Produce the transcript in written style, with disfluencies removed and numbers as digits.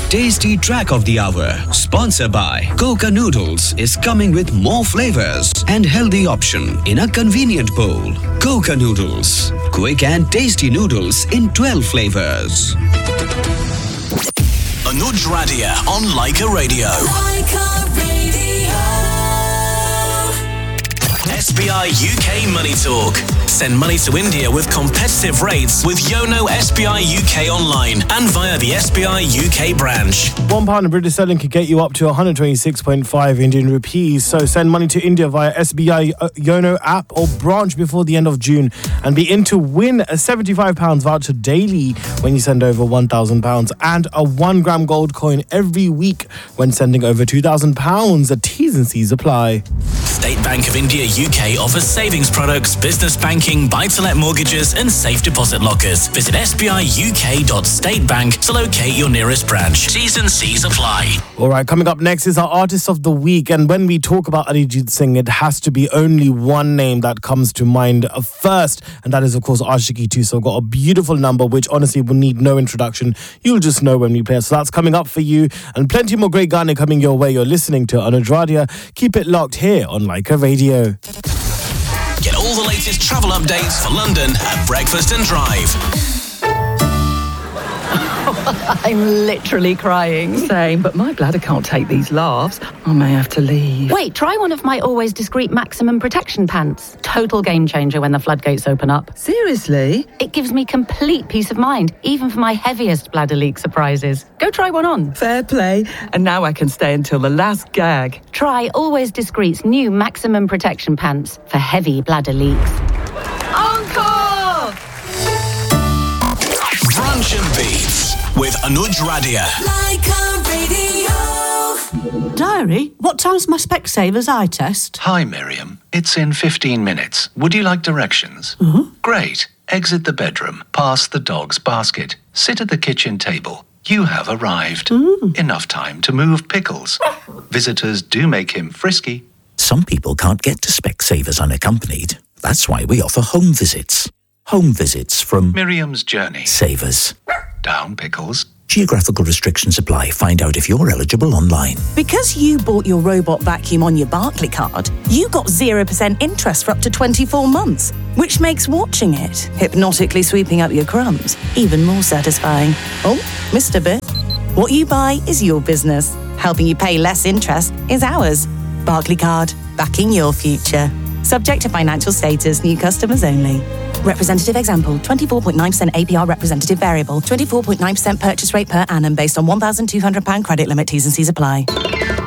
Tasty Track of the Hour, sponsored by Coca Noodles, is coming with more flavors and healthy option in a convenient bowl. Coca Noodles, quick and tasty noodles in 12 flavors. Anuj Radia on Leica Radio. Leica Radio. SBI UK Money Talk. Send money to India with competitive rates with Yono SBI UK online and via the SBI UK branch. £1 in British sterling could get you up to 126.5 Indian rupees. So send money to India via SBI Yono app or branch before the end of June and be in to win a £75 voucher daily when you send over £1,000 and a 1 gram gold coin every week when sending over £2,000. The T's and C's apply. State Bank of India UK offers savings products, business banking, buy-to-let mortgages and safe deposit lockers. Visit sbiuk.statebank to locate your nearest branch. T's and C's apply. All right, coming up next is our Artist of the Week. And when we talk about Arijit Singh, it has to be only one name that comes to mind first. And that is, of course, Aashiqui 2. So we've got a beautiful number, which honestly will need no introduction. You'll just know when we play it. So that's coming up for you. And plenty more great Ghana coming your way. You're listening to Anuj Radia. Keep it locked here on Leica Radio. Get all the latest travel updates for London at Breakfast and Drive. I'm literally crying. Same, but my bladder can't take these laughs. I may have to leave. Wait, try one of my Always Discreet Maximum Protection pants. Total game changer when the floodgates open up. Seriously? It gives me complete peace of mind, even for my heaviest bladder leak surprises. Go try one on. Fair play. And now I can stay until the last gag. Try Always Discreet's new Maximum Protection pants for heavy bladder leaks. Uncle! Brunch and Beats with Anuj Radia. Leica Radio. Diary, what time's my Specsavers eye test? Hi, Miriam. It's in 15 minutes. Would you like directions? Great. Exit the bedroom, past the dog's basket, sit at the kitchen table. You have arrived. Enough time to move pickles. Visitors do make him frisky. Some people can't get to Specsavers unaccompanied. That's why we offer home visits. Home visits from Miriam's Journey. Savers. Down pickles. Geographical restrictions apply. Find out if you're eligible online. Because you bought your robot vacuum on your Barclay card, you got 0% interest for up to 24 months, which makes watching it, hypnotically sweeping up your crumbs, even more satisfying. Oh, Mr. Bit. What you buy is your business. Helping you pay less interest is ours. Barclay card, backing your future. Subject to financial status, new customers only. Representative example, 24.9% APR representative variable, 24.9% purchase rate per annum based on £1,200 credit limit, T's and C's apply.